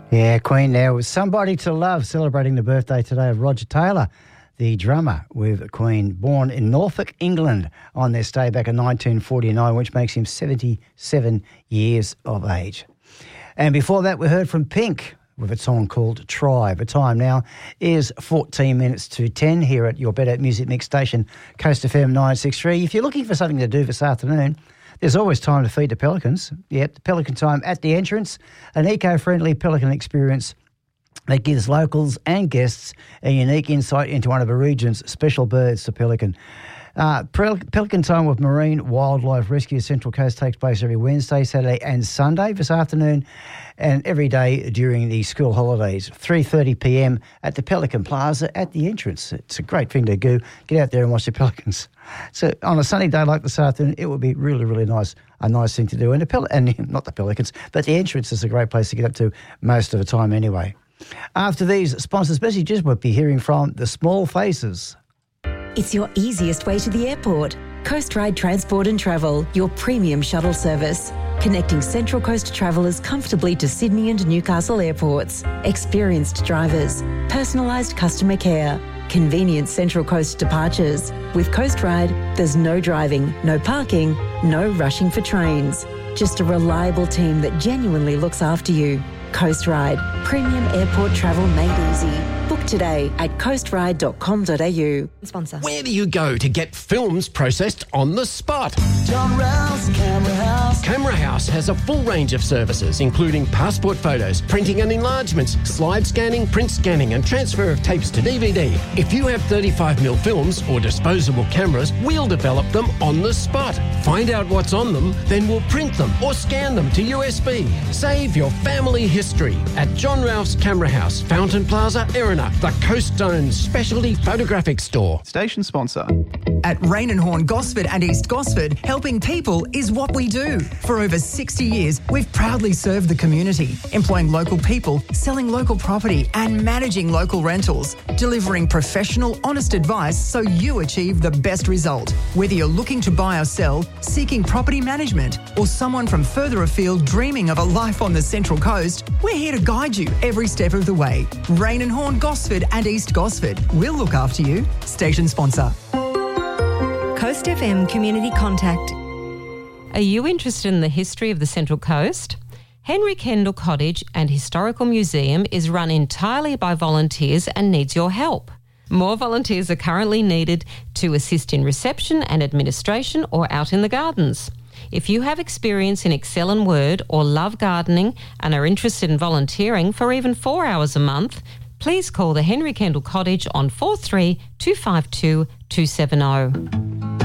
Yeah, Queen now with Somebody to Love, celebrating the birthday today of Roger Taylor, the drummer with Queen, born in Norfolk, England on their stay back in 1949, which makes him 77 years of age. And before that, we heard from Pink with a song called Try. The time now is 14 minutes to 10 here at your Better Music Mix station, Coast FM 963. If you're looking for something to do this afternoon, there's always time to feed the pelicans. Yep, Pelican Time at the entrance, an eco-friendly pelican experience that gives locals and guests a unique insight into one of the region's special birds, the pelican. Pelican Time with Marine Wildlife Rescue Central Coast takes place every Wednesday, Saturday and Sunday this afternoon, and every day during the school holidays, 3:30 p.m. at the Pelican Plaza at the entrance. It's a great thing to do. Get out there and watch the pelicans. So on a sunny day like this afternoon, it would be really, really nice, a nice thing to do. And not the pelicans, but the entrance is a great place to get up to most of the time anyway. After these sponsors' messages, we'll be hearing from the Small Faces. It's your easiest way to the airport. Coast Ride Transport and Travel, your premium shuttle service. Connecting Central Coast travellers comfortably to Sydney and Newcastle airports. Experienced drivers. Personalised customer care. Convenient Central Coast departures. With Coast Ride, there's no driving, no parking, no rushing for trains. Just a reliable team that genuinely looks after you. Coast Ride, premium airport travel made easy. Book today at coastride.com.au. Sponsor. Where do you go to get films processed on the spot? John Rouse Camera House. Camera House has a full range of services, including passport photos, printing and enlargements, slide scanning, print scanning and transfer of tapes to DVD. If you have 35mm films or disposable cameras, we'll develop them on the spot. Find out what's on them, then we'll print them or scan them to USB. Save your family history at John Ralph's Camera House, Fountain Plaza, Erina, the Coast Zone's specialty photographic store. Station sponsor. At Rain and Horn Gosford and East Gosford, helping people is what we do. For over 60 years, we've proudly served the community, employing local people, selling local property and managing local rentals, delivering professional, honest advice so you achieve the best result. Whether you're looking to buy or sell, seeking property management, or someone from further afield dreaming of a life on the Central Coast, we're here to guide you every step of the way. Rain and Horn Gosford and East Gosford. We'll look after you. Station sponsor. Coast FM Community Contact. Are you interested in the history of the Central Coast? Henry Kendall Cottage and Historical Museum is run entirely by volunteers and needs your help. More volunteers are currently needed to assist in reception and administration or out in the gardens. If you have experience in Excel and Word or love gardening and are interested in volunteering for even 4 hours a month, please call the Henry Kendall Cottage on 43 252 270.